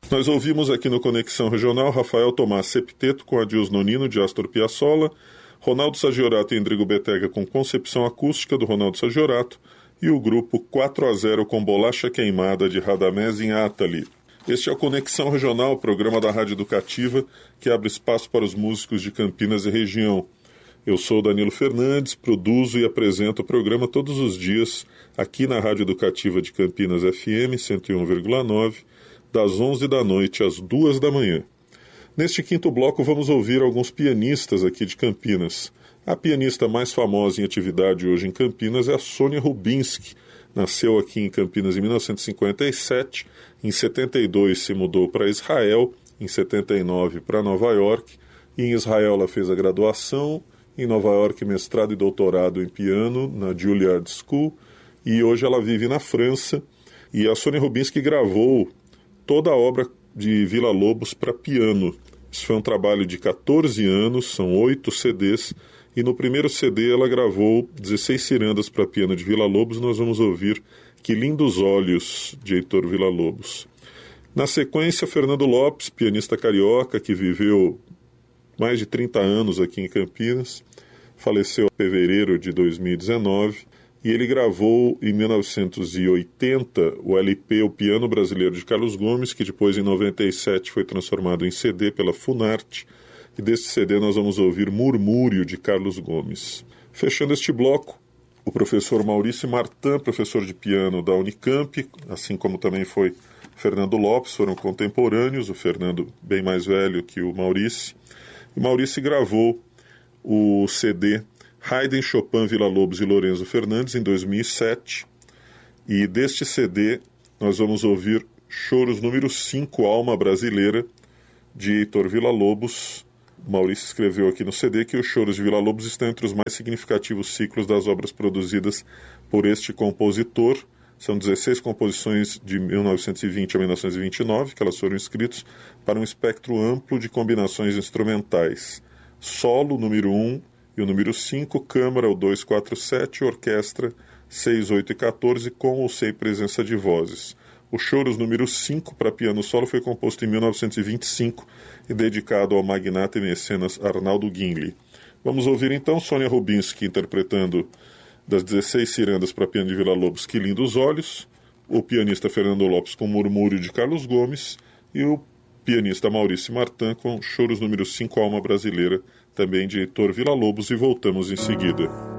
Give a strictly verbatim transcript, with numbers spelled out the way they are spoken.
Nós ouvimos aqui no Conexão Regional Rafael Tomás Septeto com Adios Nonino de Astor Piazzolla, Ronaldo Saggiorato e Endrigo Betega com Concepção Acústica do Ronaldo Saggiorato e o grupo quatro a zero com Bolacha Queimada de Radamés Inátali. Este é o Conexão Regional, programa da Rádio Educativa que abre espaço para os músicos de Campinas e região. Eu sou Danilo Fernandes, produzo e apresento o programa todos os dias aqui na Rádio Educativa de Campinas F M cento e um vírgula nove, das onze da noite às duas da manhã. Neste quinto bloco vamos ouvir alguns pianistas aqui de Campinas. A pianista mais famosa em atividade hoje em Campinas é a Sônia Rubinski. Nasceu aqui em Campinas em mil novecentos e cinquenta e sete, em setenta e dois se mudou para Israel, em setenta e nove para Nova York, e em Israel ela fez a graduação, em Nova York mestrado e doutorado em piano na Juilliard School, e hoje ela vive na França. E a Sônia Rubinski gravou toda a obra de Villa-Lobos para piano. Isso foi um trabalho de catorze anos, são oito C Ds, e no primeiro C D ela gravou dezesseis cirandas para piano de Villa-Lobos. Nós vamos ouvir Que Lindos Olhos, de Heitor Villa-Lobos. Na sequência, Fernando Lopes, pianista carioca, que viveu mais de trinta anos aqui em Campinas, faleceu em fevereiro de dois mil e dezenove, e ele gravou em mil novecentos e oitenta o L P O Piano Brasileiro de Carlos Gomes, que depois em noventa e sete foi transformado em C D pela Funarte, e deste C D nós vamos ouvir Murmúrio de Carlos Gomes. Fechando este bloco, o professor Maurício Martin, professor de piano da Unicamp, assim como também foi Fernando Lopes, foram contemporâneos, o Fernando bem mais velho que o Maurício. E Maurício gravou o C D Haydn, Chopin, Villa-Lobos e Lorenzo Fernandes em dois mil e sete, e deste C D nós vamos ouvir Choros número cinco, Alma Brasileira, de Heitor Villa-Lobos. Maurício escreveu aqui no C D que os Choros de Villa-Lobos estão entre os mais significativos ciclos das obras produzidas por este compositor. São dezesseis composições de mil novecentos e vinte a mil novecentos e vinte e nove que elas foram escritas para um espectro amplo de combinações instrumentais. Solo, número um, e o número cinco, câmara, o dois, quatro, sete, orquestra, seis, oito e quatorze, com ou sem presença de vozes. O Choros número cinco para piano solo foi composto em mil novecentos e vinte e cinco e dedicado ao magnata e mecenas Arnaldo Guinle. Vamos ouvir então Sônia Rubinski interpretando das dezesseis cirandas para piano de Villa-Lobos Que Lindos Olhos, o pianista Fernando Lopes com Murmúrio de Carlos Gomes e o pianista Maurício Martin com Choros número cinco, Alma Brasileira, também de Heitor Villa-Lobos, e voltamos em seguida.